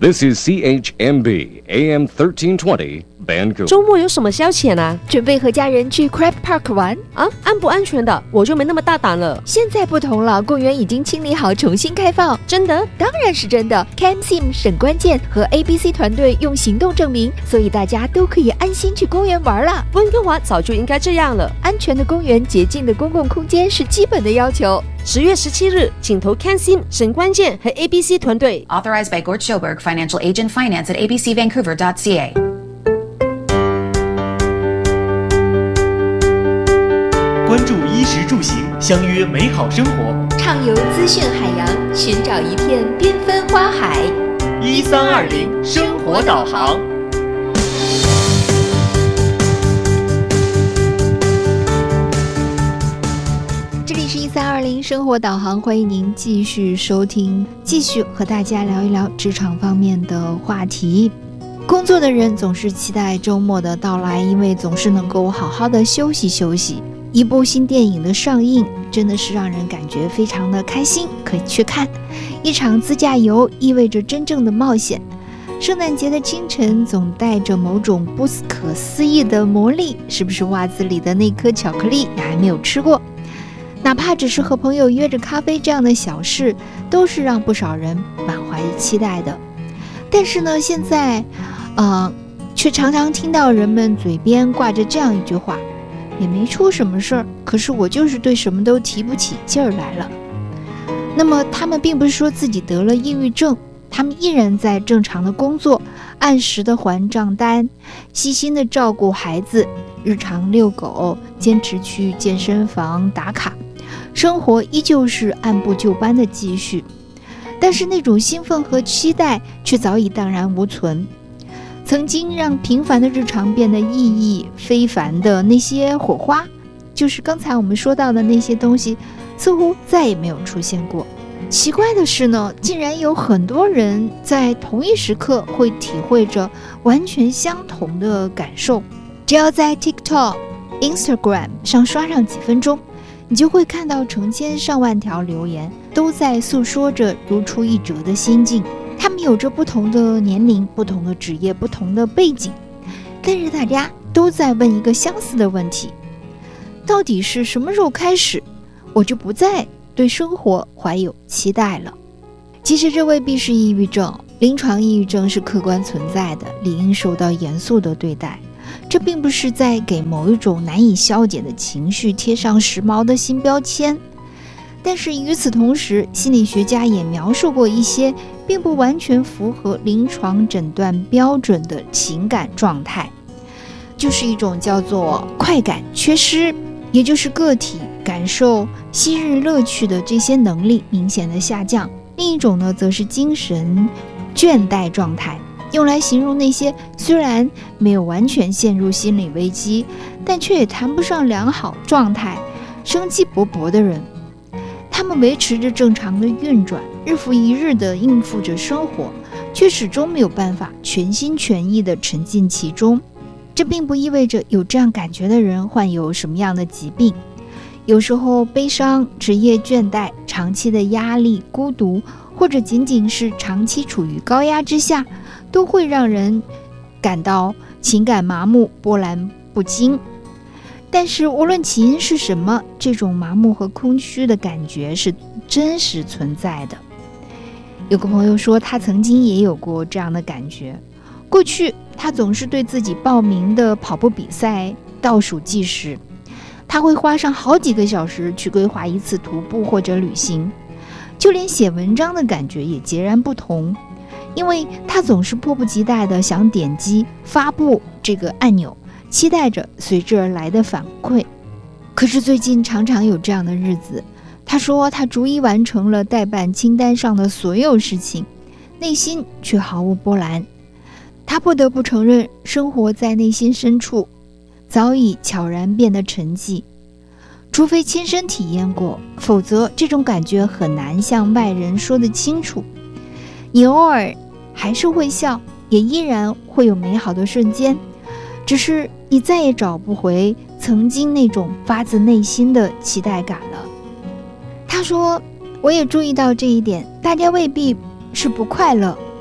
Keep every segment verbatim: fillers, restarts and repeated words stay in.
This is C H M B A M thirteen twenty Vancouver。 周末有什么消遣啊？ 准备和家人去 Crab Park 玩啊？安不安全的？我就没那么大胆了。 现在不同了，公园已经清理好，重新开放。 真的？ 当然是真的。CamSim 沈关键和 A B C 团队用行动证明，所以大家都可以安心去公园玩了。 温哥华早就应该这样了。 安全的公园、洁净的公共空间是基本的要求。 十月十七日，请投 CamSim 沈关键和 A B C 团队。 Authorized by Gord Schoberg, Financial Agent, Finance at a b c vancouver dot c a。 关注衣食住行，相约美好生活。 畅游资讯海洋，寻找一片缤纷花海。 一三二零生活导航。 这里是一三二零生活导航，欢迎您继续收听，继续和大家聊一聊职场方面的话题。工作的人总是期待周末的到来，因为总是能够好好的休息休息。一部新电影的上映真的是让人感觉非常的开心，可以去看。一场自驾游意味着真正的冒险。圣诞节的清晨总带着某种不可思议的魔力，是不是袜子里的那颗巧克力你还没有吃过？哪怕只是和朋友约着咖啡这样的小事，都是让不少人满怀期待的。但是呢，现在呃，却常常听到人们嘴边挂着这样一句话，也没出什么事儿，可是我就是对什么都提不起劲儿来了。那么他们并不是说自己得了抑郁症，他们依然在正常的工作，按时的还账单，细心的照顾孩子，日常遛狗，坚持去健身房打卡，生活依旧是按部就班的继续。但是那种兴奋和期待却早已荡然无存。曾经让平凡的日常变得意义非凡的那些火花，就是刚才我们说到的那些东西，似乎再也没有出现过。奇怪的是呢，竟然有很多人在同一时刻会体会着完全相同的感受。只要在 TikTok、Instagram 上刷上几分钟，你就会看到成千上万条留言，都在诉说着如出一辙的心境。他们有着不同的年龄、不同的职业、不同的背景，但是大家都在问一个相似的问题：到底是什么时候开始，我就不再对生活怀有期待了？其实这未必是抑郁症，临床抑郁症是客观存在的，理应受到严肃的对待。这并不是在给某一种难以消解的情绪贴上时髦的新标签。但是与此同时，心理学家也描述过一些并不完全符合临床诊断标准的情感状态，就是一种叫做快感缺失，也就是个体感受昔日乐趣的这些能力明显的下降。另一种呢，则是精神倦怠状态，用来形容那些虽然没有完全陷入心理危机，但却也谈不上良好状态、生机勃勃的人。他们维持着正常的运转，日复一日地应付着生活，却始终没有办法全心全意地沉浸其中。这并不意味着有这样感觉的人患有什么样的疾病。有时候悲伤、职业倦怠、长期的压力、孤独，或者仅仅是长期处于高压之下，都会让人感到情感麻木、波澜不惊。但是无论起因是什么，这种麻木和空虚的感觉是真实存在的。有个朋友说，他曾经也有过这样的感觉。过去他总是对自己报名的跑步比赛倒数计时，他会花上好几个小时去规划一次徒步或者旅行。就连写文章的感觉也截然不同，因为他总是迫不及待地想点击发布这个按钮，期待着随之而来的反馈。可是最近常常有这样的日子，他说他逐一完成了待办清单上的所有事情，内心却毫无波澜。他不得不承认，生活在内心深处早已悄然变得沉寂。除非亲身体验过，否则这种感觉很难向外人说得清楚。你偶尔还是会笑，也依然会有美好的瞬间，只是你再也找不回曾经那种发自内心的期待感了。他说，我也注意到这一点，大家未必是不快乐，他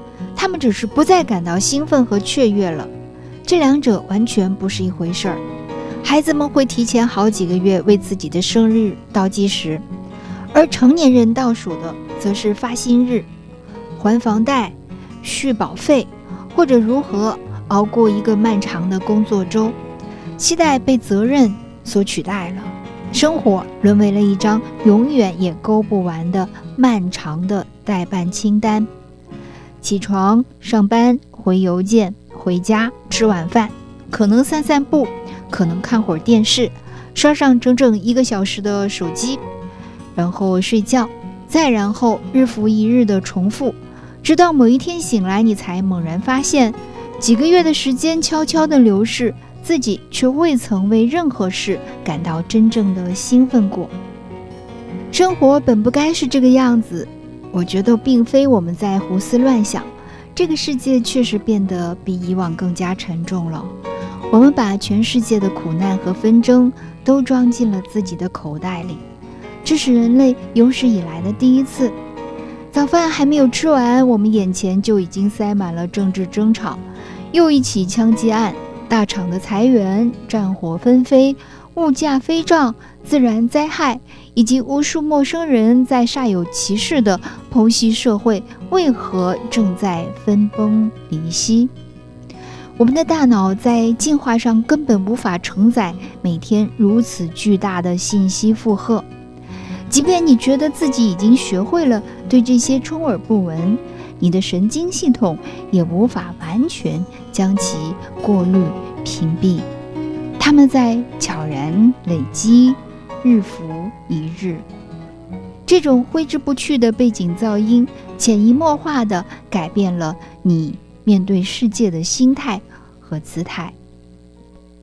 他们只是不再感到兴奋和雀跃了，这两者完全不是一回事儿。孩子们会提前好几个月为自己的生日倒计时，而成年人倒数的则是发薪日、还房贷、续保费，或者如何熬过一个漫长的工作周。期待被责任所取代了，生活沦为了一张永远也勾不完的漫长的待办清单。起床、上班、回邮件、回家、吃晚饭，可能散散步，可能看会儿电视，刷上整整一个小时的手机，然后睡觉，再然后日复一日的重复，直到某一天醒来，你才猛然发现，几个月的时间悄悄地流逝，自己却未曾为任何事感到真正的兴奋过。生活本不该是这个样子，我觉得并非我们在胡思乱想，这个世界确实变得比以往更加沉重了。我们把全世界的苦难和纷争都装进了自己的口袋里，这是人类有史以来的第一次。早饭还没有吃完，我们眼前就已经塞满了政治争吵，又一起枪击案，大厂的裁员，战火纷飞，物价飞涨，自然灾害，以及无数陌生人在煞有其事地剖析社会为何正在分崩离析。我们的大脑在进化上根本无法承载每天如此巨大的信息负荷，即便你觉得自己已经学会了对这些充耳不闻，你的神经系统也无法完全将其过滤屏蔽，它们在悄然累积，日复一日。这种挥之不去的背景噪音潜移默化地改变了你面对世界的心态和姿态。